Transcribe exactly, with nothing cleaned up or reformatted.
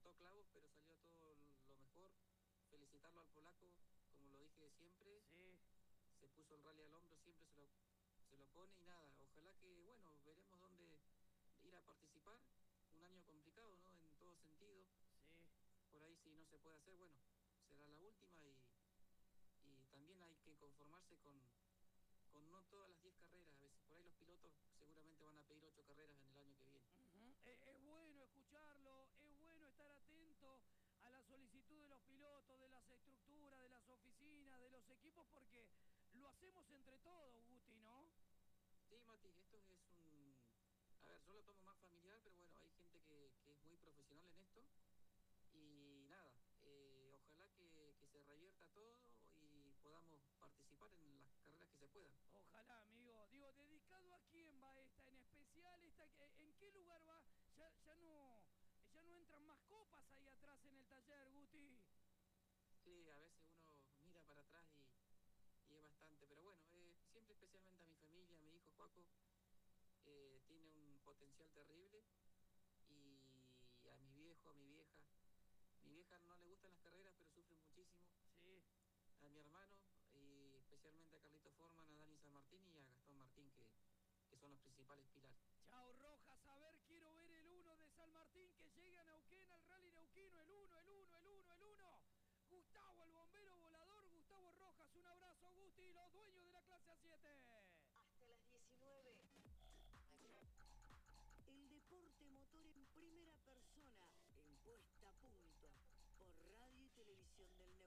cortó clavos, pero salió todo lo mejor. Felicitarlo al polaco, como lo dije siempre. Sí. Se puso el rally al hombro, siempre se lo, se lo pone y nada. Ojalá que, bueno, veremos dónde ir a participar. Un año complicado, ¿no? En todo sentido. Sí. Por ahí si no se puede hacer, bueno, será la última y, y también hay que conformarse con, con no todas las diez carreras. A veces por ahí los pilotos seguramente van a pedir ocho carreras en el año que viene. Uh-huh. es, es bueno escucharlo, es bueno estar atento a la solicitud de los pilotos, de las estructuras, de las oficinas, de los equipos, porque lo hacemos entre todos, Guti, ¿no? Sí, Mati, esto es un... A ver, yo lo tomo más familiar, pero bueno, hay gente que, que es muy profesional en esto. Y nada, eh, ojalá que, que se revierta todo y podamos participar en las carreras que se puedan. Ojalá, amigo. Digo, ¿dedicado a quién va esta? En especial, esta, ¿en qué lugar va? Ya, ya no... Ya no entran más copas ahí atrás en el taller, Guti. Sí, a veces uno mira para atrás y, y es bastante, pero bueno, eh, siempre especialmente a mi familia, a mi hijo Joaco, eh, tiene un potencial terrible, y a mi viejo, a mi vieja. Mi vieja no le gustan las carreras, pero sufre muchísimo. Sí. A mi hermano, y especialmente a Carlito Forman, a Dani San Martín y a Gastón Martín, que, que son los principales pilares. Chao, Rojas, a ver, quiero ver el uno de San Martín que llega a Neuquén, al Rally Neuquino, el uno, el uno, el uno, el uno. Gustavo, el bombero volador, Gustavo Rojas, un abrazo, Gusti, los dueños de la clase A siete. Hasta las diecinueve. El deporte motor en primera persona, en Puesta a Punto, por Radio y Televisión del Neuquén.